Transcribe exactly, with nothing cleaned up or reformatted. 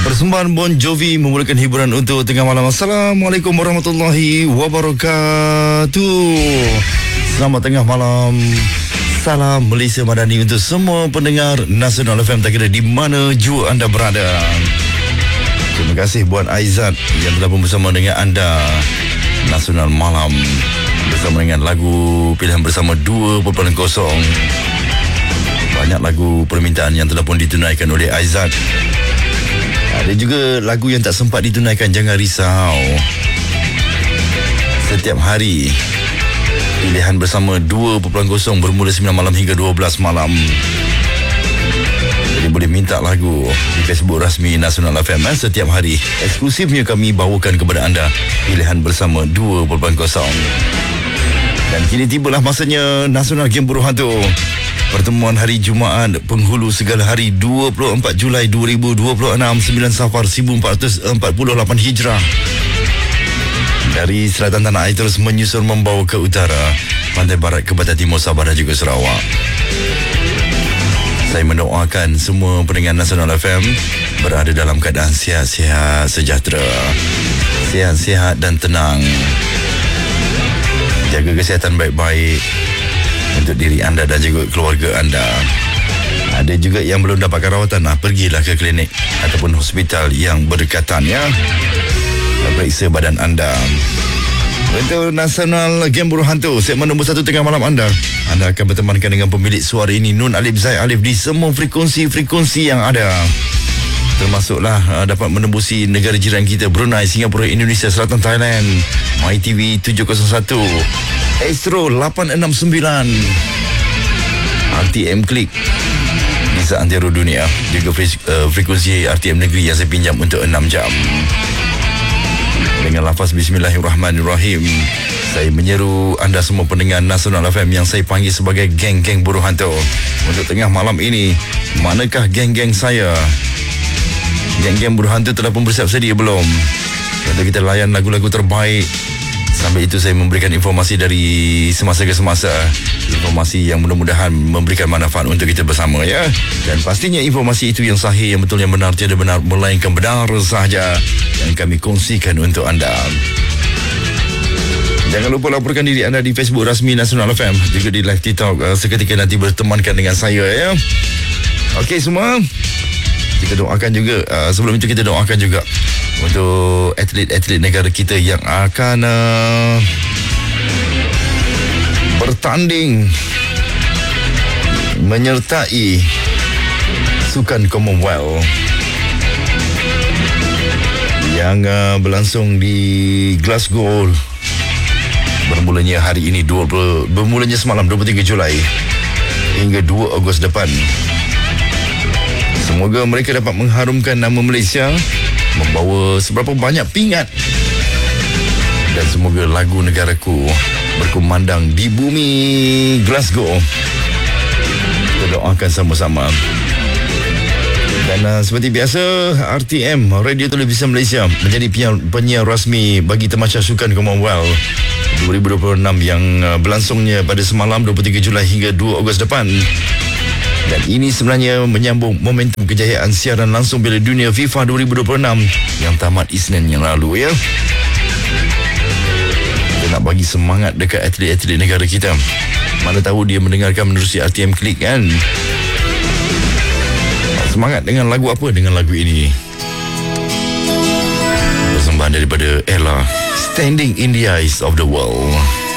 Persembahan Bon Jovi memulakan hiburan untuk tengah malam. Assalamualaikum warahmatullahi wabarakatuh. Selamat tengah malam. Salam Malaysia Madani untuk semua pendengar Nasional F M, tak kira di mana jua anda berada. Terima kasih buat Aizat yang telah pun bersama dengan anda Nasional Malam bersama dengan lagu pilihan bersama dua titik kosong. Banyak lagu permintaan yang telah pun ditunaikan oleh Aizat. Ada juga lagu yang tak sempat ditunaikan, jangan risau. Setiap hari pilihan bersama dua titik kosong bermula sembilan malam hingga dua belas malam. Jadi boleh minta lagu di Facebook rasmi Nasional F M. Setiap hari eksklusifnya kami bawakan kepada anda pilihan bersama dua titik kosong. Dan kini tibalah masanya Nasional Game Buruh Hantu. Pertemuan hari Jumaat penghulu segala hari dua puluh empat Julai dua ribu dua puluh enam, sembilan Safar seribu empat ratus empat puluh lapan Hijrah. Dari selatan tanah air terus menyusul membawa ke utara, pantai barat ke barat timur Sabah dan juga Sarawak. Saya mendoakan semua pendengar Nasional F M berada dalam keadaan sihat-sihat, sejahtera, sihat-sihat dan tenang. Jaga kesihatan baik-baik untuk diri anda dan juga keluarga anda. Ada juga yang belum dapatkan rawatan, nah, pergilah ke klinik ataupun hospital yang berdekatan ya. Periksa badan anda. Untuk Nasional Game Buruh Hantu, segmen nombor satu tengah malam anda. Anda akan bertemankan dengan pemilik suara ini, Nun Alif Zai Alif, di semua frekuensi-frekuensi yang ada. Termasuklah uh, dapat menembusi negara jiran kita, Brunei, Singapura, Indonesia, Selatan, Thailand, MyTV tujuh kosong satu, Astro lapan enam sembilan, R T M Klik di seantero dunia, juga fre- uh, frekuensi R T M Negeri yang saya pinjam untuk enam jam. Dengan lafaz Bismillahirrahmanirrahim, saya menyeru anda semua pendengar Nasional F M yang saya panggil sebagai geng-geng buruh hantu untuk tengah malam ini. Manakah geng-geng saya? Geng-geng buruh hantu telah pun bersiap sedia belum? Untuk kita layan lagu-lagu terbaik. Sambil itu saya memberikan informasi dari semasa ke semasa, informasi yang mudah-mudahan memberikan manfaat untuk kita bersama ya. Dan pastinya informasi itu yang sahih, yang betul, yang benar, tiada benar melainkan benar sahaja yang kami kongsikan untuk anda. Jangan lupa laporkan diri anda di Facebook rasmi Nasional F M, juga di live TikTok uh, seketika nanti bertemankan dengan saya ya. Okey semua, kita doakan juga uh, sebelum itu kita doakan juga untuk atlet-atlet negara kita yang akan uh, bertanding menyertai Sukan Commonwealth yang uh, berlangsung di Glasgow. Bermulanya hari ini dua puluh, bermulanya semalam dua puluh tiga Julai hingga dua Ogos depan. Semoga mereka dapat mengharumkan nama Malaysia, membawa seberapa banyak pingat, dan semoga lagu negaraku berkumandang di bumi Glasgow. Kita doakan sama-sama. Dan uh, seperti biasa, R T M, Radio Televisi Malaysia, menjadi penyiar, penyiar rasmi bagi Tamasya Sukan Commonwealth dua ribu dua puluh enam yang uh, berlangsungnya pada semalam dua puluh tiga Julai hingga dua Ogos depan. Dan ini sebenarnya menyambung momentum kejayaan siaran langsung Piala Dunia FIFA dua ribu dua puluh enam yang tamat Isnin yang lalu ya. Kita nak bagi semangat dekat atlet-atlet negara kita. Mana tahu dia mendengarkan menerusi R T M Klik kan. Semangat dengan lagu apa? Dengan lagu ini. Persembahan daripada Ella, Standing in the Eyes of the World.